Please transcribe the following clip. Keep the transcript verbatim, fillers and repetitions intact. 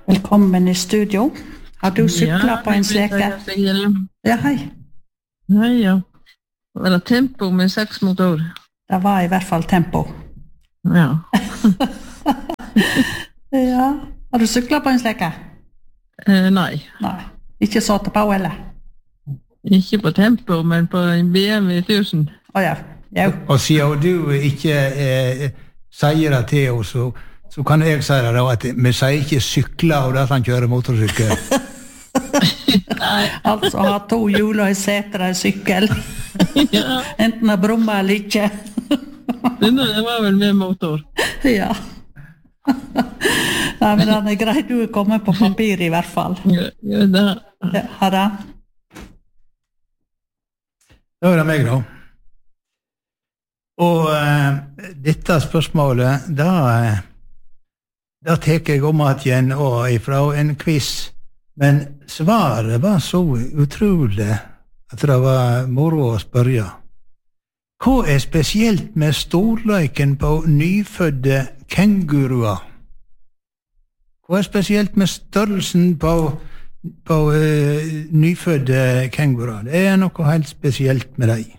Velkommen i studio. Har du cyklet ja, på en sleke? Ja, hei. Hei, ja. Var det tempo med seks motor? Det var i hvert fall tempo. Ja. Ja. Har du cyklet på en sleke? Eh, nei. Nei. Ikke satt på, eller? Ikke på tempo, men på en B M W tusen. Å ja. Ja. Og siden du ikke eh, sier det til oss, så, så kan jeg si det da, at vi sier ikke sykler og at han kjører motorsykkel. Altså ha to hjul og en seter og en sykkel. Ja. Enten å brumme eller ikke. Det var vel med motor. Ja. Nei, men den er greit, du er kommet på papir i hvert fall. Ja, ja det. Ja, har det? Da er det meg da. Og uh, dette spørsmålet, da, da teker jeg om at igjen og ifra en quiz. Men svaret var så utrolig at det var moro å spørre. Hva er spesielt med storløyken på nyfødde kenguruer? Hva er spesielt med størrelsen på, på uh, nyfødde kenguruer? Det er noe helt spesielt med dem.